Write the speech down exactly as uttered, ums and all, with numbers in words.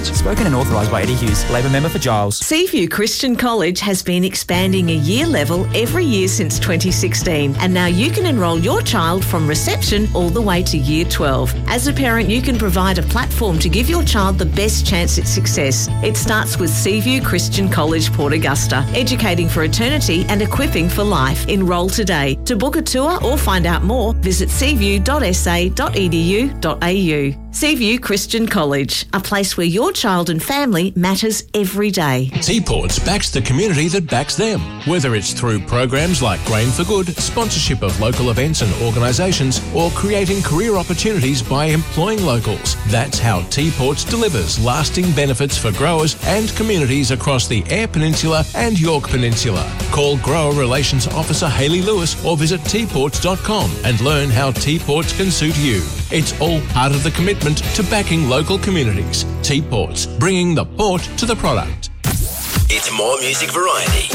College. Spoken and authorised by Eddie Hughes, Labor member for Giles. Seaview Christian College has been expanding a year level every year since twenty sixteen, and now you can enrol your child from reception all the way to year twelve. As a parent, you can provide a platform to give your child the best chance at success. It starts with Seaview Christian College, Port Augusta, educating for eternity and equipping for life. Enrol today. To book a tour or find out more, visit seaview dot s a dot e d u dot a u. Seaview Christian College, a place where your child and family matters every day. T-Ports backs the community that backs them, whether it's through programs like Grain for Good, sponsorship of local events and organisations, or creating career opportunities by employing locals. That's how T-Ports delivers lasting benefits for growers and communities across the Eyre Peninsula and York Peninsula. Call Grower Relations Officer Hayley Lewis or visit t ports dot com and learn how T-Ports can suit you. It's all part of the commitment to backing local communities. T-Ports, bringing the port to the product. It's more music variety.